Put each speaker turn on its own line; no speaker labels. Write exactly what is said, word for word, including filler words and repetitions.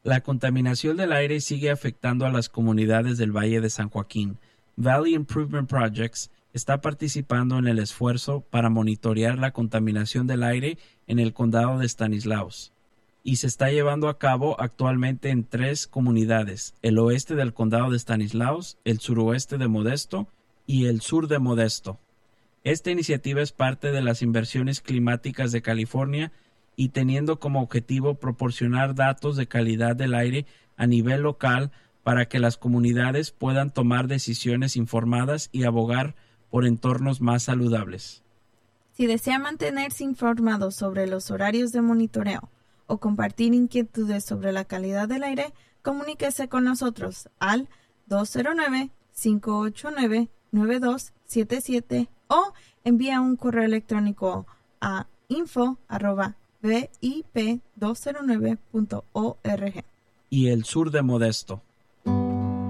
La contaminación del aire sigue afectando a las comunidades del Valle de San Joaquín. Valley Improvement Projects está participando en el esfuerzo para monitorear la contaminación del aire en el condado de Stanislaus y se está llevando a cabo actualmente en tres comunidades: el oeste del condado de Stanislaus, el suroeste de Modesto y el sur de Modesto. Esta iniciativa es parte de las inversiones climáticas de California y teniendo como objetivo proporcionar datos de calidad del aire a nivel local para que las comunidades puedan tomar decisiones informadas y abogar por entornos más saludables.
Si desea mantenerse informado sobre los horarios de monitoreo o compartir inquietudes sobre la calidad del aire, comuníquese con nosotros al dos cero nueve, cinco ocho nueve, nueve dos siete siete o envía un correo electrónico a info arroba v i p dos cero nueve punto org.
Y el sur de Modesto.